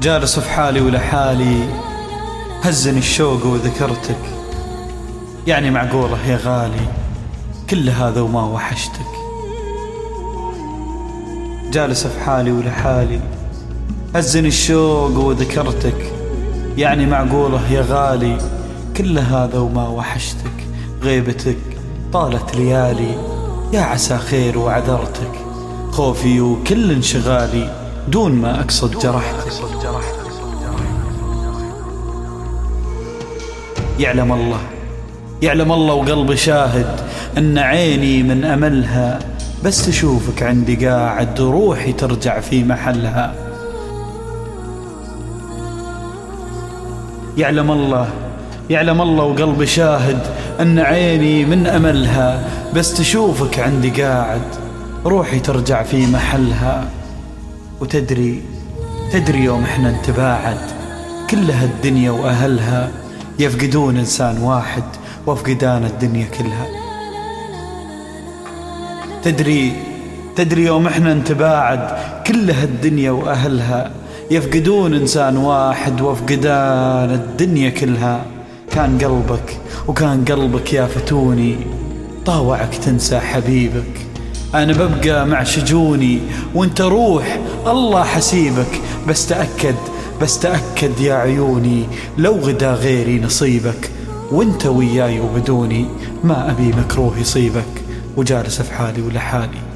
جالس في حالي ولحالي، هزني الشوق وذكرتك، يعني معقولة يا غالي كل هذا وما وحشتك. جالس في حالي ولحالي، هزني الشوق وذكرتك، يعني معقولة يا غالي كل هذا وما وحشتك. غيبتك طالت ليالي، يا عسى خير وعذرتك، خوفي وكل انشغالي دون ما أقصد جرحتك. يعلم الله وقلبي شاهد أن عيني من أملها بس تشوفك عندي قاعد روحي ترجع في محلها. يعلم الله وقلبي شاهد أن عيني من أملها بس تشوفك عندي قاعد روحي ترجع في محلها. وتدري يوم احنا نتباعد كل هالدنيا وأهلها يفقدون إنسان واحد وافقدان الدنيا كلها. تدري يوم احنا نتباعد كل هالدنيا وأهلها يفقدون إنسان واحد وافقدان الدنيا كلها. كان قلبك يا فتوني طاوعك تنسى حبيبك، أنا ببقى مع شجوني وانت روح الله حسيبك. بس تأكد يا عيوني لو غدا غيري نصيبك، وانت وياي وبدوني ما أبي مكروه يصيبك. وجالس في حالي ولحالي